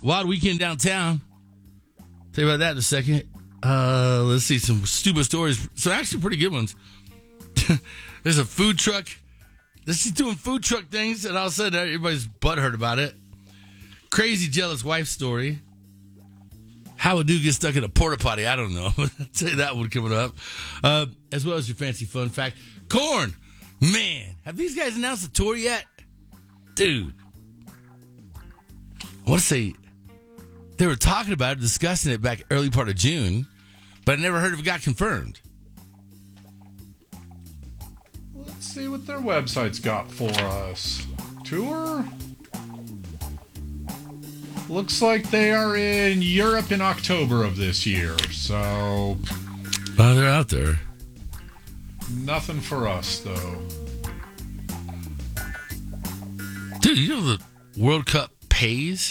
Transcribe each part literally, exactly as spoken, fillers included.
Wild weekend downtown. Tell you about that in a second. Uh, let's see some stupid stories. So actually pretty good ones. There's a food truck. This is doing food truck things, and all of a sudden everybody's butthurt about it. Crazy jealous wife story. How a dude gets stuck in a porta potty, I don't know. I'll tell you that one coming up. Uh, as well as your fancy fun fact. Korn. Man, have these guys announced the tour yet? Dude. I want to say they were talking about it, discussing it back early part of June, but I never heard if it got confirmed. Let's see what their website's got for us. Tour? Looks like they are in Europe in October of this year, so... Oh, they're out there. Nothing for us, though. Dude, you know the World Cup pays?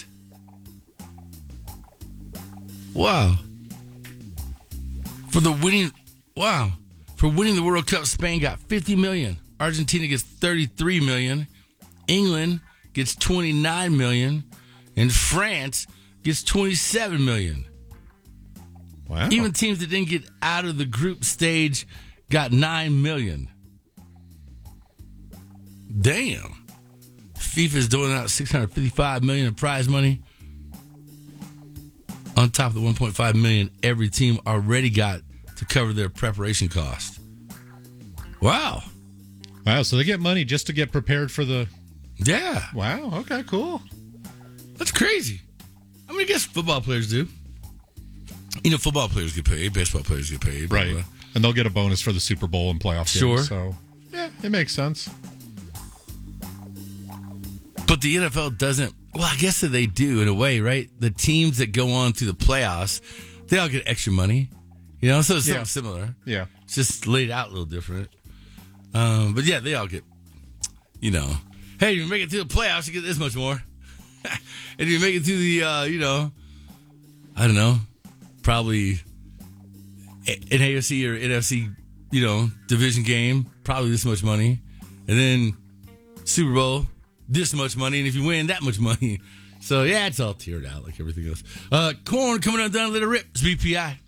Wow. For the winning... Wow. For winning the World Cup, Spain got fifty million dollars. Argentina gets thirty-three million dollars. England gets twenty-nine million dollars. And France gets twenty-seven million dollars. Wow. Even teams that didn't get out of the group stage got nine million dollars. Damn. FIFA's doling out six hundred fifty-five million dollars in prize money. On top of the one point five million dollars every team already got to cover their preparation cost. Wow. Wow, so they get money just to get prepared for the... Yeah. Wow, okay, cool. That's crazy. I mean, I guess football players do. You know, football players get paid. Baseball players get paid. Right. Blah, blah. And they'll get a bonus for the Super Bowl and playoff Sure. games. So, yeah, it makes sense. But the N F L doesn't... Well, I guess that they do in a way, right? The teams that go on to the playoffs, they all get extra money. You know, so it's something Yeah. similar. Yeah. It's just laid out a little different. Um, but yeah, they all get, you know, hey, you make it to the playoffs, you get this much more. And you make it to the, uh, you know, I don't know, probably an A F C or N F C, you know, division game, probably this much money. And then Super Bowl, this much money. And if you win, that much money. So, yeah, it's all tiered out like everything else. Uh, Korn coming on down, let it rip. It's B P I.